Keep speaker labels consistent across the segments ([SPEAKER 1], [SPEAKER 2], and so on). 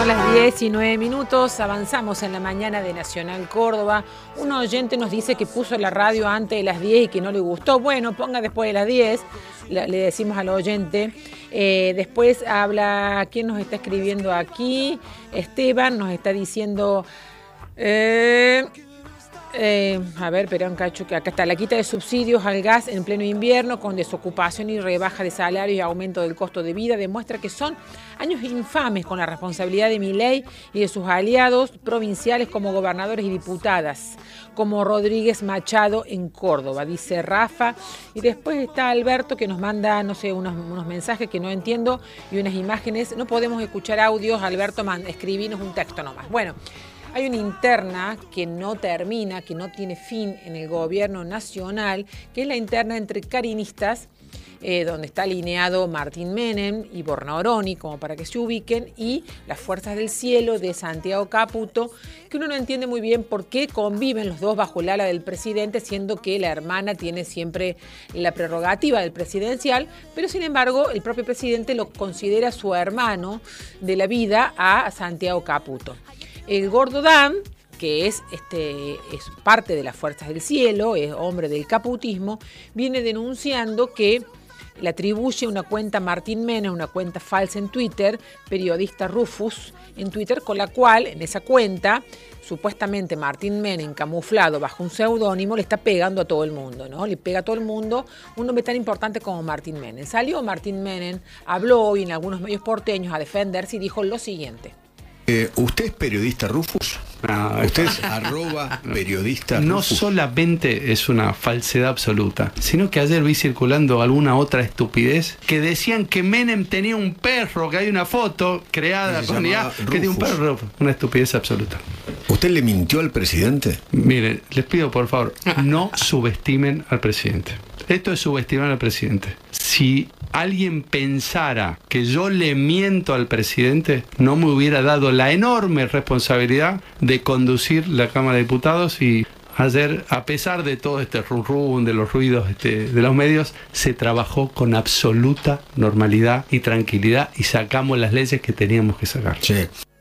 [SPEAKER 1] Son las 10:09, avanzamos en la mañana de Nacional Córdoba. Un oyente nos dice que puso la radio antes de las 10 y que no le gustó. Bueno, ponga después de las 10, le decimos al oyente. Después habla, ¿quién nos está escribiendo aquí? Esteban nos está diciendo... a ver, pero un cacho, que acá está. La quita de subsidios al gas en pleno invierno con desocupación y rebaja de salarios y aumento del costo de vida demuestra que son años infames con la responsabilidad de Milei y de sus aliados provinciales como gobernadores y diputadas, como Rodríguez Machado en Córdoba, dice Rafa. Y después está Alberto que nos manda, no sé, unos mensajes que no entiendo y unas imágenes. No podemos escuchar audios, Alberto, escribinos un texto nomás. Bueno. Hay una interna que no termina, que no tiene fin en el gobierno nacional, que es la interna entre carinistas, donde está alineado Martín Menem y Borna Oroni, como para que se ubiquen, y las Fuerzas del Cielo de Santiago Caputo, que uno no entiende muy bien por qué conviven los dos bajo el ala del presidente, siendo que la hermana tiene siempre la prerrogativa del presidencial, pero sin embargo el propio presidente lo considera su hermano de la vida a Santiago Caputo. El Gordo Dan, que es parte de las Fuerzas del Cielo, es hombre del caputismo, viene denunciando que le atribuye una cuenta a Martín Menem, una cuenta falsa en Twitter, periodista Rufus en Twitter, con la cual, en esa cuenta, supuestamente Martín Menem, camuflado bajo un seudónimo, le está pegando a todo el mundo, ¿no? Le pega a todo el mundo un nombre tan importante como Martín Menem. Salió Martín Menem, habló hoy en algunos medios porteños a defenderse y dijo lo siguiente.
[SPEAKER 2] ¿Usted es periodista Rufus?
[SPEAKER 3] No,
[SPEAKER 2] ¿Usted es @periodista Rufus?
[SPEAKER 3] No solamente es una falsedad absoluta, sino que ayer vi circulando alguna otra estupidez que decían que Menem tenía un perro, que hay una foto creada con IA que tiene un perro. Una estupidez absoluta.
[SPEAKER 2] ¿Usted le mintió al presidente?
[SPEAKER 3] Miren, les pido por favor, no subestimen al presidente. Esto es subestimar al presidente. Si alguien pensara que yo le miento al presidente, no me hubiera dado la enorme responsabilidad de conducir la Cámara de Diputados. Y ayer, a pesar de todo este rum de los ruidos de los medios, se trabajó con absoluta normalidad y tranquilidad y sacamos las leyes que teníamos que sacar.
[SPEAKER 2] Sí.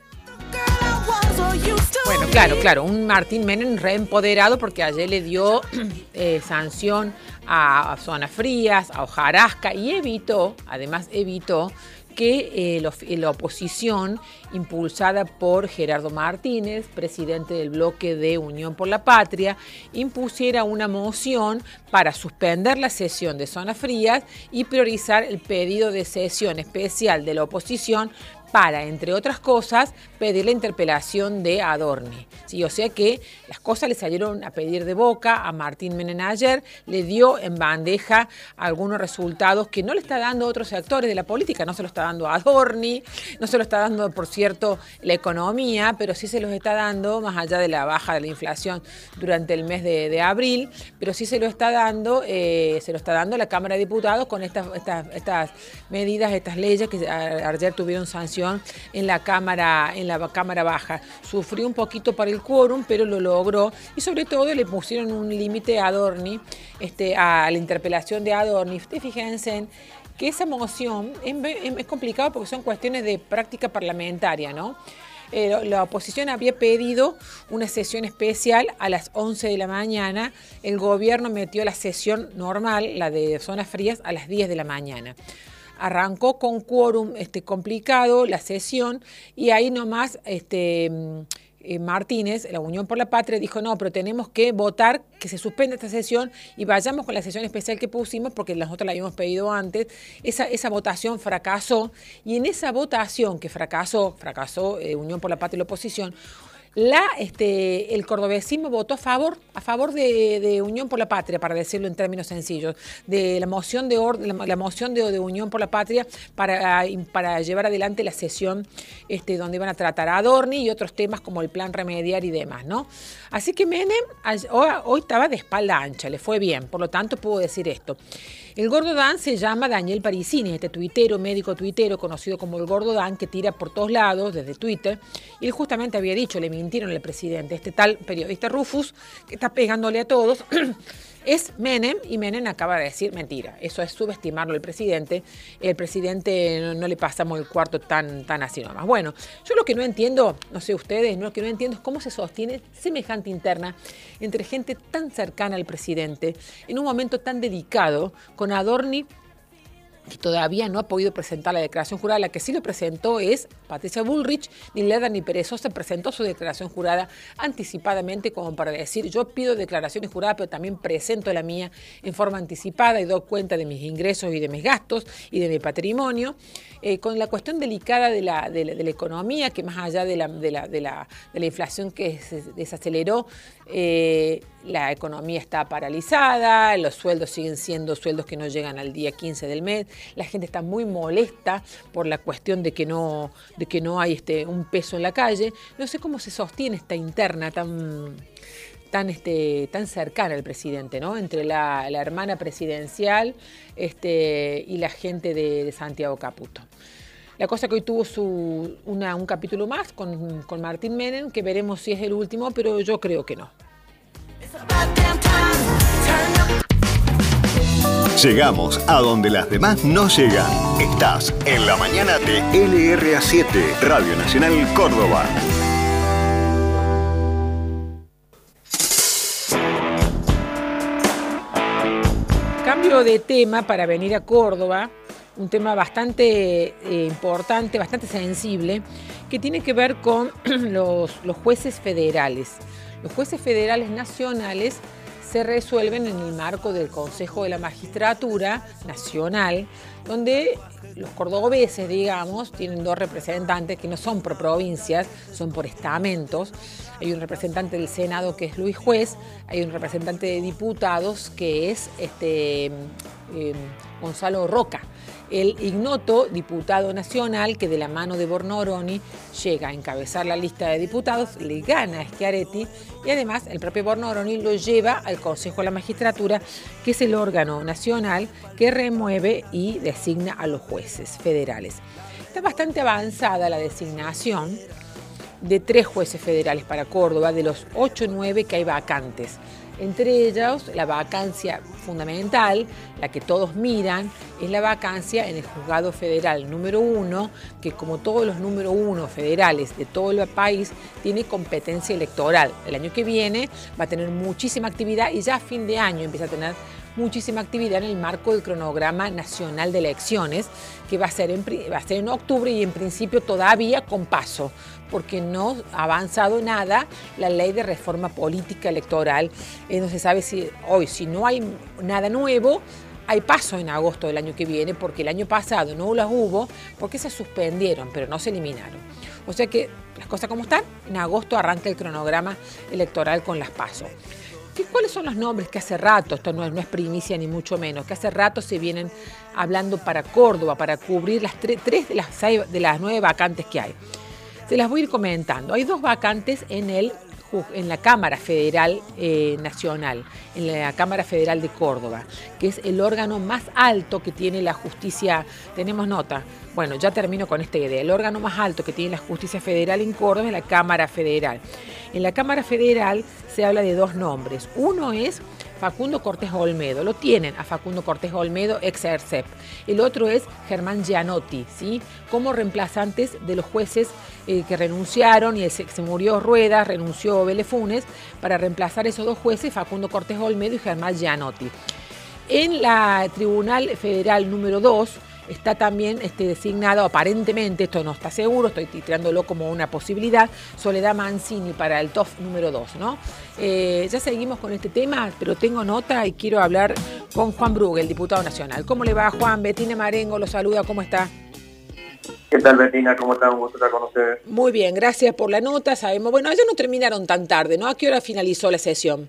[SPEAKER 1] Bueno, claro, un Martín Menem reempoderado porque ayer le dio sanción a Zonas Frías, a Hojarasca y además evitó que la oposición, impulsada por Gerardo Martínez, presidente del bloque de Unión por la Patria, impusiera una moción para suspender la sesión de Zonas Frías y priorizar el pedido de sesión especial de la oposición para, entre otras cosas, pedir la interpelación de Adorni. Sí, o sea que las cosas le salieron a pedir de boca a Martín Menem ayer, le dio en bandeja algunos resultados que no le está dando a otros sectores de la política, no se lo está dando a Adorni, no se lo está dando, por cierto, la economía, pero sí se los está dando, más allá de la baja de la inflación durante el mes de abril, pero sí se lo está dando la Cámara de Diputados con estas medidas, estas leyes que ayer tuvieron sanción en la Cámara Baja. Sufrió un poquito para el quórum, pero lo logró y sobre todo le pusieron un límite a Adorni, a la interpelación de Adorni. Ustedes fíjense que esa moción es complicado porque son cuestiones de práctica parlamentaria, ¿no? La oposición había pedido una sesión especial a las 11 de la mañana. El gobierno metió la sesión normal, la de Zonas Frías, a las 10 de la mañana. Arrancó con quórum complicado la sesión y ahí nomás Martínez, la Unión por la Patria, dijo no, pero tenemos que votar que se suspenda esta sesión y vayamos con la sesión especial que pusimos porque nosotros la habíamos pedido antes. Esa votación fracasó y en esa votación que fracasó Unión por la Patria y la oposición, el cordobesismo votó a favor de Unión por la Patria, para decirlo en términos sencillos, de la moción de Unión por la Patria para llevar adelante la sesión donde iban a tratar a Adorni y otros temas como el plan remediar y demás, ¿no? Así que Menem hoy estaba de espalda ancha, le fue bien, por lo tanto puedo decir esto. El Gordo Dan se llama Daniel Parisini, médico tuitero conocido como el Gordo Dan, que tira por todos lados desde Twitter. Y él justamente había dicho, le mintieron al presidente, tal periodista Rufus, que está pegándole a todos, es Menem, y Menem acaba de decir mentira. Eso es subestimarlo el presidente. El presidente no le pasamos el cuarto tan así nomás. Bueno, yo lo que no entiendo, no sé ustedes, lo que no entiendo es cómo se sostiene semejante interna entre gente tan cercana al presidente en un momento tan delicado, con Adorni, que todavía no ha podido presentar la declaración jurada. La que sí lo presentó es Patricia Bullrich. Ni Lerda ni Perezosa presentó su declaración jurada anticipadamente, como para decir, yo pido declaraciones juradas, pero también presento la mía en forma anticipada y doy cuenta de mis ingresos y de mis gastos y de mi patrimonio. Con la cuestión delicada de la economía, que más allá de la inflación que se desaceleró, la economía está paralizada, los sueldos siguen siendo sueldos que no llegan al día 15 del mes, la gente está muy molesta por la cuestión de que no hay un peso en la calle. No sé cómo se sostiene esta interna tan cercana al presidente, ¿no? Entre la hermana presidencial y la gente de Santiago Caputo. La cosa que hoy tuvo un capítulo más con Martín Menem, que veremos si es el último, pero yo creo que no.
[SPEAKER 2] Llegamos a donde las demás no llegan. Estás en la mañana de LRA7, Radio Nacional Córdoba.
[SPEAKER 1] Cambio de tema para venir a Córdoba, un tema bastante importante, bastante sensible, que tiene que ver con los jueces federales. Los jueces federales nacionales se resuelven en el marco del Consejo de la Magistratura Nacional, donde los cordobeses, digamos, tienen dos representantes que no son por provincias, son por estamentos. Hay un representante del Senado que es Luis Juez, hay un representante de diputados que es Gonzalo Roca, el ignoto diputado nacional que de la mano de Bornoroni llega a encabezar la lista de diputados, le gana a Schiaretti y además el propio Bornoroni lo lleva al Consejo de la Magistratura, que es el órgano nacional que remueve y designa a los jueces federales. Está bastante avanzada la designación de 3 jueces federales para Córdoba, de los 8 o 9 que hay vacantes. Entre ellos, la vacancia fundamental, la que todos miran, es la vacancia en el Juzgado Federal número 1, que como todos los número 1 federales de todo el país, tiene competencia electoral. El año que viene va a tener muchísima actividad y ya a fin de año empieza a tener muchísima actividad en el marco del cronograma nacional de elecciones, que va a ser en octubre y en principio todavía con paso, porque no ha avanzado nada la ley de reforma política electoral. No se sabe si no hay nada nuevo, hay paso en agosto del año que viene, porque el año pasado no las hubo, porque se suspendieron, pero no se eliminaron. O sea que las cosas como están, en agosto arranca el cronograma electoral con las PASO. ¿Cuáles son los nombres que hace rato, esto no es primicia ni mucho menos, que hace rato se vienen hablando para Córdoba, para cubrir las 3 de las 9 vacantes que hay? Se las voy a ir comentando. Hay 2 vacantes en la Cámara Federal Nacional, en la Cámara Federal de Córdoba, que es el órgano más alto que tiene la justicia. ¿Tenemos nota? Bueno, ya termino con esta idea. El órgano más alto que tiene la justicia federal en Córdoba es la Cámara Federal. En la Cámara Federal se habla de 2 nombres. Uno es Facundo Cortés Olmedo. Lo tienen a Facundo Cortés Olmedo, ex ERCEP. El otro es Germán Gianotti, ¿sí? Como reemplazantes de los jueces que renunciaron, y se murió Rueda, renunció Vélez Funes, para reemplazar esos 2 jueces, Facundo Cortés Olmedo y Germán Gianotti. En la Tribunal Federal número 2 está también designado, aparentemente, esto no está seguro, estoy tirándolo como una posibilidad, Soledad Mancini para el TOF número 2, ¿no? Ya seguimos con este tema, pero tengo nota y quiero hablar con Juan Brugue, el diputado nacional. ¿Cómo le va, Juan? Betina Marengo lo saluda, ¿cómo está?
[SPEAKER 4] ¿Qué tal, Betina? ¿Cómo están? Un gusto estar con ustedes.
[SPEAKER 1] Muy bien, gracias por la nota. Sabemos, bueno, ellos no terminaron tan tarde, ¿no? ¿A qué hora finalizó la sesión?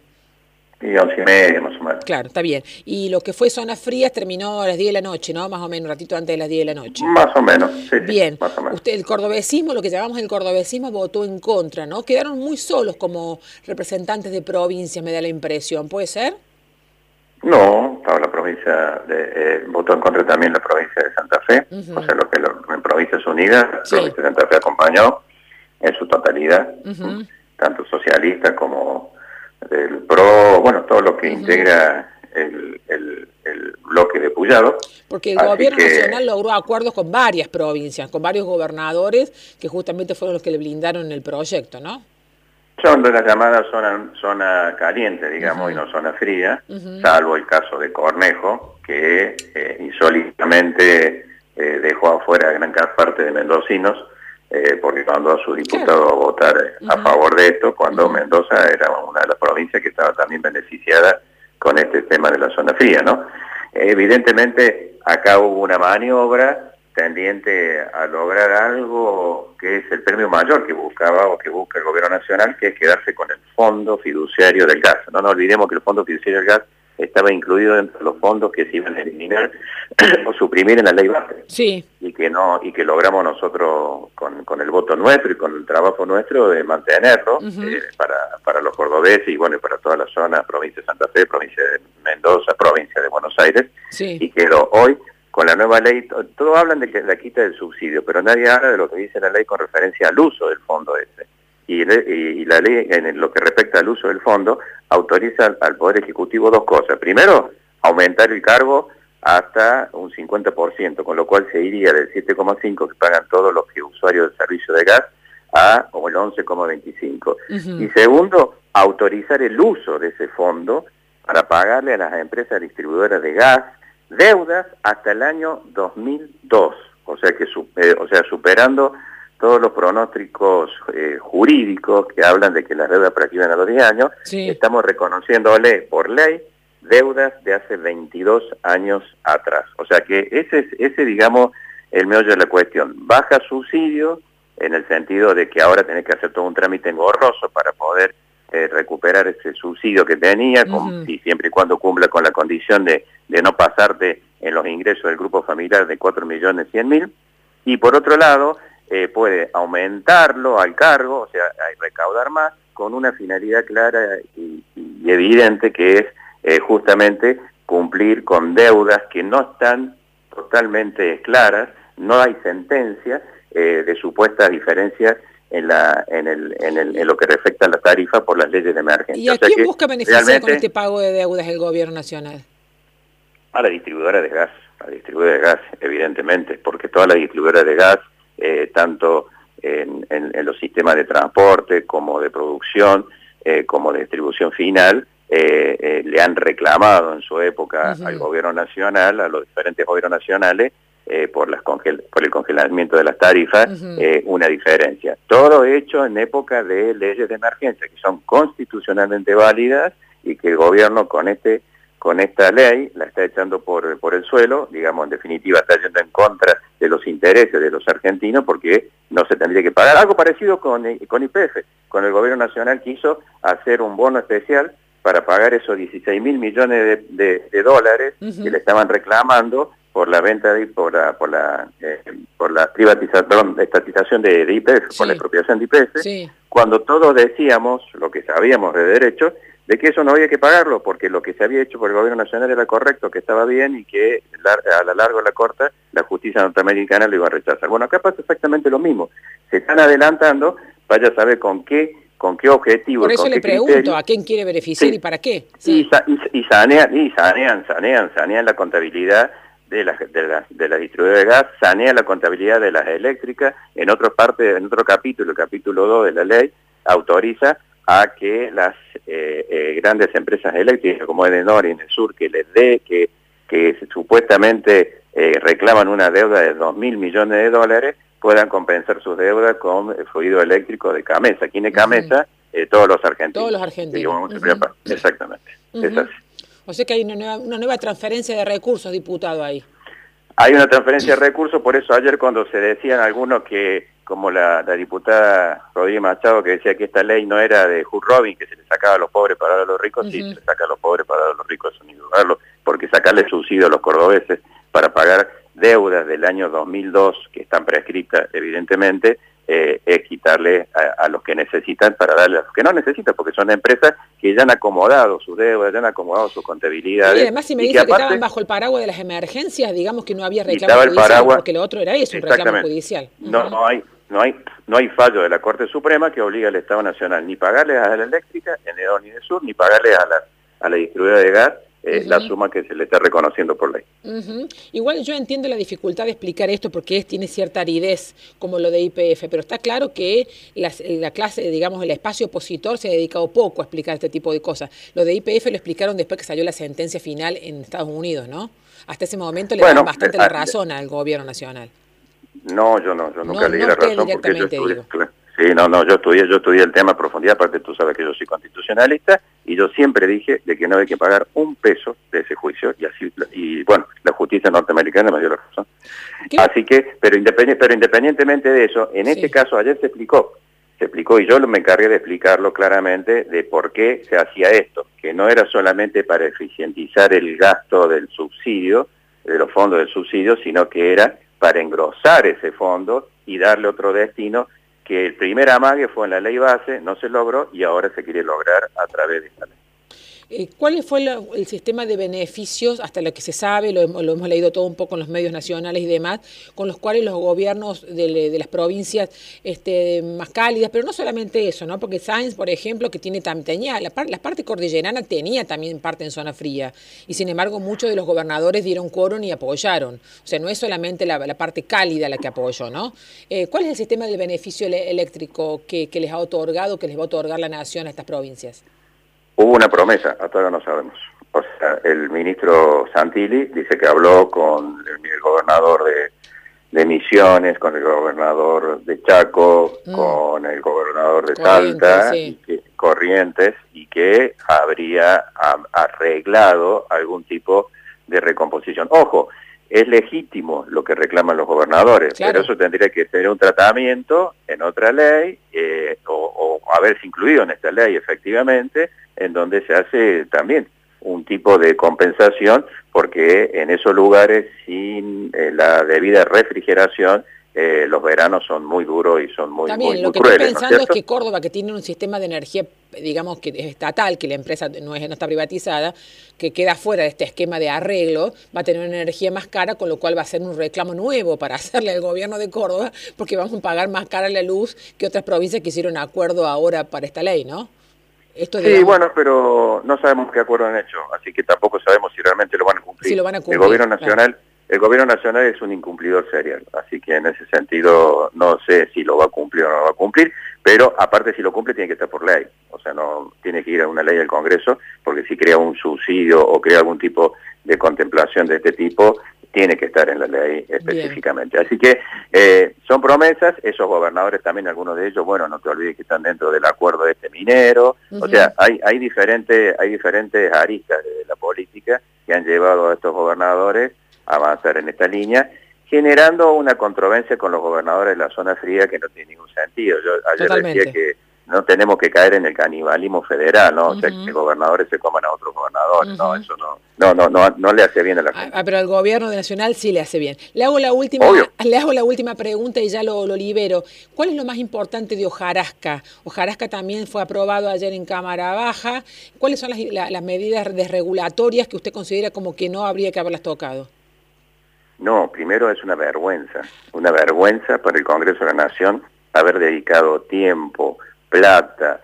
[SPEAKER 4] Y 11:30 más o menos.
[SPEAKER 1] Claro, está bien. Y lo que fue Zonas Frías terminó a las 10 de la noche, ¿no? Más o menos, un ratito antes de las 10 de la noche.
[SPEAKER 4] Más o menos, sí.
[SPEAKER 1] Bien.
[SPEAKER 4] Más o menos.
[SPEAKER 1] Usted, el cordobesismo, lo que llamamos el cordobesismo, votó en contra, ¿no? Quedaron muy solos como representantes de provincias, me da la impresión. ¿Puede ser?
[SPEAKER 4] No, estaba la provincia votó en contra también la provincia de Santa Fe. O sea, en Provincias Unidas, la provincia de Santa Fe acompañó en su totalidad, tanto socialistas como del PRO, bueno, todo lo que integra el bloque de Puyado.
[SPEAKER 1] Porque el gobierno nacional logró acuerdos con varias provincias, con varios gobernadores, que justamente fueron los que le blindaron el proyecto, ¿no?
[SPEAKER 4] Son de las llamadas zona caliente, digamos, y no zona fría, salvo el caso de Cornejo, que insólitamente dejó afuera gran parte de mendocinos, porque mandó a sus diputados a votar a favor de esto, cuando Mendoza era una de las provincias que estaba también beneficiada con este tema de la zona fría, ¿no? Evidentemente, acá hubo una maniobra tendiente a lograr algo que es el premio mayor que buscaba o que busca el gobierno nacional, que es quedarse con el fondo fiduciario del gas. No nos olvidemos que el fondo fiduciario del gas estaba incluido dentro de los fondos que se iban a eliminar o suprimir en la ley base.
[SPEAKER 1] Sí.
[SPEAKER 4] Y que logramos nosotros con el voto nuestro y con el trabajo nuestro de mantenerlo para los cordobeses y bueno, para toda la zona, provincia de Santa Fe, provincia de Mendoza, provincia de Buenos Aires.
[SPEAKER 1] Sí.
[SPEAKER 4] Y quedó hoy con la nueva ley, todos hablan de que la quita del subsidio, pero nadie habla de lo que dice la ley con referencia al uso del fondo ese. Y la ley, en lo que respecta al uso del fondo, autoriza al Poder Ejecutivo dos cosas. Primero, aumentar el cargo hasta un 50%, con lo cual se iría del 7,5% que pagan todos los usuarios del servicio de gas a como el 11,25%. Y segundo, autorizar el uso de ese fondo para pagarle a las empresas distribuidoras de gas deudas hasta el año 2002, o sea que superando todos los pronósticos jurídicos que hablan de que las deudas prescriben a los 10 años, estamos reconociéndole por ley deudas de hace 22 años atrás. O sea que ese digamos, el meollo de la cuestión. Baja subsidio en el sentido de que ahora tenés que hacer todo un trámite engorroso para poder recuperar ese subsidio que tenía, y siempre y cuando cumpla con la condición de no pasarte en los ingresos del grupo familiar de 4.100.000, y por otro lado, puede aumentarlo al cargo, o sea, recaudar más, con una finalidad clara y evidente que es justamente cumplir con deudas que no están totalmente claras, no hay sentencia de supuestas diferencias en lo que respecta a la tarifa por las leyes de emergencia.
[SPEAKER 1] ¿Y a quién busca beneficiar con este pago de deudas el gobierno nacional?
[SPEAKER 4] A la distribuidora de gas, evidentemente, porque todas las distribuidoras de gas, tanto en los sistemas de transporte como de producción, como de distribución final, le han reclamado en su época al gobierno nacional, a los diferentes gobiernos nacionales, por el congelamiento de las tarifas, una diferencia. Todo hecho en época de leyes de emergencia, que son constitucionalmente válidas y que el gobierno con esta ley la está echando por el suelo, digamos, en definitiva está yendo en contra de los intereses de los argentinos porque no se tendría que pagar. Algo parecido con YPF, con el gobierno nacional quiso hacer un bono especial para pagar esos 16.000 millones de dólares que le estaban reclamando por la venta por la estatización de YPF, por la expropiación de YPF, cuando todos decíamos, lo que sabíamos de derecho, de que eso no había que pagarlo, porque lo que se había hecho por el gobierno nacional era correcto, que estaba bien y que a la larga o a la corta la justicia norteamericana lo iba a rechazar. Bueno, acá pasa exactamente lo mismo. Se están adelantando, vaya a saber con qué objetivo.
[SPEAKER 1] Por eso
[SPEAKER 4] con
[SPEAKER 1] le
[SPEAKER 4] qué
[SPEAKER 1] pregunto,
[SPEAKER 4] criterio.
[SPEAKER 1] ¿a quién quiere beneficiar y para qué?
[SPEAKER 4] Y sanean la contabilidad de las distribuidoras de gas, sanean la contabilidad de las eléctricas. En otro capítulo, el capítulo 2 de la ley, autoriza a que las grandes empresas eléctricas como Edenor y Enesur, que supuestamente reclaman una deuda de 2.000 millones de dólares, puedan compensar sus deudas con el fluido eléctrico de Camesa. ¿Quién es Camesa? Todos los argentinos.
[SPEAKER 1] Todos los argentinos.
[SPEAKER 4] Exactamente. Es así.
[SPEAKER 1] O sea que hay una nueva transferencia de recursos, diputado, ahí.
[SPEAKER 4] Hay una transferencia de recursos, por eso ayer cuando se decían algunos que, como la diputada Rodríguez Machado, que decía que esta ley no era de Hood Robin, que se le sacaba a los pobres para dar a los ricos, sí, se le saca a los pobres para dar a los ricos, eso ni dudarlo, porque sacarle subsidio a los cordobeses para pagar deudas del año 2002, que están prescritas evidentemente, es quitarle a los que necesitan para darle a los que no necesitan, porque son empresas que ya han acomodado sus deudas, ya han acomodado sus contabilidades.
[SPEAKER 1] Y además si me dice que estaban bajo el paraguas de las emergencias, digamos que no había reclamo judicial, porque lo otro era eso, un reclamo judicial.
[SPEAKER 4] No no hay fallo de la Corte Suprema que obliga al Estado Nacional ni pagarle a la eléctrica, Enedor ni de Sur, ni pagarle a la distribuidora de gas la suma que se le está reconociendo por ley.
[SPEAKER 1] Igual yo entiendo la dificultad de explicar esto porque tiene cierta aridez como lo de YPF, pero está claro que la clase, digamos, el espacio opositor se ha dedicado poco a explicar este tipo de cosas. Lo de YPF lo explicaron después que salió la sentencia final en Estados Unidos, ¿no? Hasta ese momento le daban bastante la razón al gobierno nacional.
[SPEAKER 4] No, yo nunca leí la razón porque yo estudié. Sí, yo estudié el tema a profundidad, aparte tú sabes que yo soy constitucionalista, y yo siempre dije de que no hay que pagar un peso de ese juicio, y bueno, la justicia norteamericana me dio la razón. ¿Qué? Así que, pero independientemente de eso, en este caso ayer se explicó, y yo me encargué de explicarlo claramente de por qué se hacía esto, que no era solamente para eficientizar el gasto del subsidio, de los fondos del subsidio, sino que era para engrosar ese fondo y darle otro destino, que el primer amague fue en la ley base, no se logró y ahora se quiere lograr a través de esta ley.
[SPEAKER 1] ¿Cuál fue el sistema de beneficios, hasta lo que se sabe, lo hemos leído todo un poco en los medios nacionales y demás, con los cuales los gobiernos de las provincias más cálidas, pero no solamente eso, ¿no? Porque Sáenz, por ejemplo, que tenía la parte cordillerana tenía también parte en zona fría, y sin embargo muchos de los gobernadores dieron quórum y apoyaron. O sea, no es solamente la parte cálida la que apoyó, ¿no? ¿Cuál es el sistema del beneficio eléctrico que les ha otorgado, que les va a otorgar la nación a estas provincias?
[SPEAKER 4] Hubo una promesa, hasta ahora no sabemos. O sea, el ministro Santilli dice que habló con el gobernador de Misiones, con el gobernador de Chaco, con el gobernador de Salta, Corrientes, y que habría arreglado algún tipo de recomposición. Ojo, es legítimo lo que reclaman los gobernadores, claro, pero eso tendría que tener un tratamiento en otra ley, o haberse incluido en esta ley efectivamente, en donde se hace también un tipo de compensación, porque en esos lugares sin la debida refrigeración, los veranos son muy duros y son muy
[SPEAKER 1] también,
[SPEAKER 4] muy
[SPEAKER 1] lo que
[SPEAKER 4] crueles,
[SPEAKER 1] estoy pensando
[SPEAKER 4] ¿no
[SPEAKER 1] es que Córdoba, que tiene un sistema de energía, digamos, que es estatal, que la empresa no está privatizada, que queda fuera de este esquema de arreglo, va a tener una energía más cara, con lo cual va a ser un reclamo nuevo para hacerle al gobierno de Córdoba, porque vamos a pagar más cara la luz que otras provincias que hicieron acuerdo ahora para esta ley, ¿no? Esto, digamos,
[SPEAKER 4] sí, bueno, pero no sabemos qué acuerdo han hecho, así que tampoco sabemos si realmente lo van a cumplir.
[SPEAKER 1] Si lo van a cumplir,
[SPEAKER 4] el gobierno nacional es un incumplidor serial, así que en ese sentido no sé si lo va a cumplir o no lo va a cumplir, pero aparte si lo cumple tiene que estar por ley, o sea, no tiene que ir a una ley del Congreso, porque si crea un subsidio o crea algún tipo de contemplación de este tipo, tiene que estar en la ley específicamente. Bien. Así que son promesas, esos gobernadores también, algunos de ellos, bueno, no te olvides que están dentro del acuerdo de este minero, o sea, hay diferentes aristas de la política que han llevado a estos gobernadores a avanzar en esta línea, generando una controversia con los gobernadores de la zona fría que no tiene ningún sentido. Yo ayer decía que no tenemos que caer en el canibalismo federal, ¿no? O sea, que gobernadores se coman a otros gobernadores, no, eso no le hace bien a la gente.
[SPEAKER 1] Pero al gobierno nacional sí le hace bien. Le hago la última pregunta y ya lo libero. ¿Cuál es lo más importante de hojarasca? Hojarasca también fue aprobado ayer en Cámara Baja. ¿Cuáles son las medidas desregulatorias que usted considera como que no habría que haberlas tocado?
[SPEAKER 4] No, primero es una vergüenza para el Congreso de la Nación haber dedicado tiempo, plata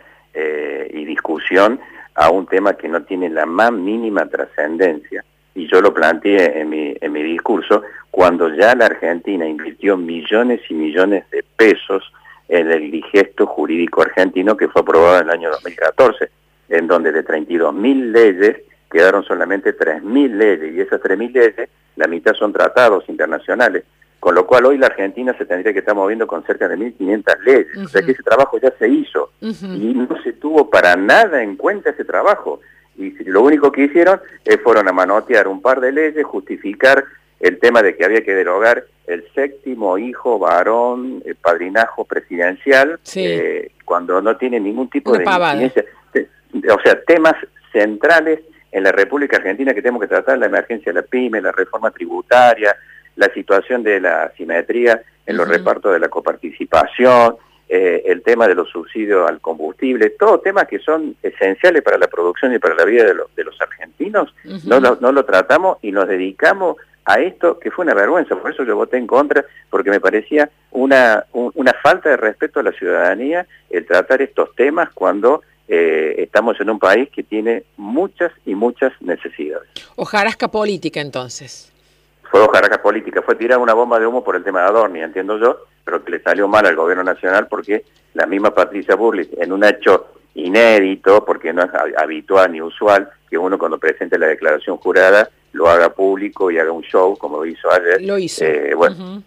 [SPEAKER 4] y discusión a un tema que no tiene la más mínima trascendencia. Y yo lo planteé en mi discurso, cuando ya la Argentina invirtió millones y millones de pesos en el digesto jurídico argentino que fue aprobado en el año 2014, en donde de 32.000 leyes quedaron solamente 3.000 leyes, y esas 3.000 leyes, la mitad son tratados internacionales, con lo cual hoy la Argentina se tendría que estar moviendo con cerca de 1.500 leyes, o sea que ese trabajo ya se hizo, y no se tuvo para nada en cuenta ese trabajo, y lo único que hicieron fueron a manotear un par de leyes, justificar el tema de que había que derogar el 7º hijo varón, el padrinajo presidencial, cuando no tiene ningún tipo de incidencia, o sea, temas centrales en la República Argentina que tenemos que tratar: la emergencia de la PYME, la reforma tributaria, la situación de la asimetría en los repartos de la coparticipación, el tema de los subsidios al combustible, todos temas que son esenciales para la producción y para la vida de los argentinos. No lo tratamos y nos dedicamos a esto que fue una vergüenza. Por eso yo voté en contra, porque me parecía una falta de respeto a la ciudadanía el tratar estos temas cuando estamos en un país que tiene muchas y muchas necesidades.
[SPEAKER 1] Hojarasca política, entonces.
[SPEAKER 4] Fue hojarasca política, fue tirar una bomba de humo por el tema de Adorni, entiendo yo, pero que le salió mal al gobierno nacional porque la misma Patricia Bullrich, en un hecho inédito, porque no es habitual ni usual, que uno cuando presente la declaración jurada lo haga público y haga un show, como lo hizo ayer.
[SPEAKER 1] Lo hizo.
[SPEAKER 4] Bueno,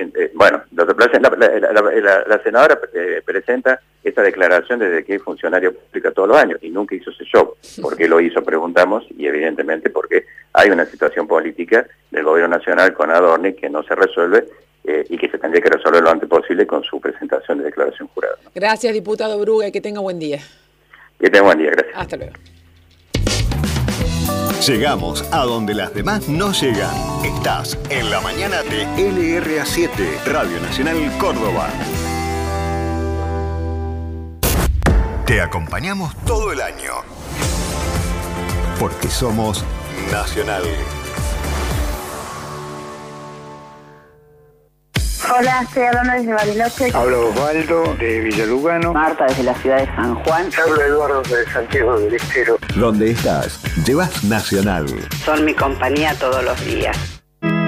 [SPEAKER 4] la senadora presenta esta declaración desde que es funcionaria pública todos los años y nunca hizo ese show. ¿Por qué lo hizo? Preguntamos, y evidentemente porque hay una situación política del gobierno nacional con Adorni que no se resuelve y que se tendría que resolver lo antes posible con su presentación de declaración jurada, ¿no?
[SPEAKER 1] Gracias, diputado Bruga, y que tenga buen día.
[SPEAKER 4] Que tenga buen día, gracias.
[SPEAKER 1] Hasta luego.
[SPEAKER 2] Llegamos a donde las demás no llegan. Estás en la mañana de LRA7, Radio Nacional Córdoba. Te acompañamos todo el año. Porque somos Nacional.
[SPEAKER 5] Hola, estoy hablando desde Bariloche.
[SPEAKER 6] Hablo Osvaldo de Villalugano.
[SPEAKER 5] Marta desde la ciudad de San Juan.
[SPEAKER 6] Hablo Eduardo de Santiago del Estero.
[SPEAKER 2] Donde estás, llevas Nacional.
[SPEAKER 5] Son mi compañía todos los días.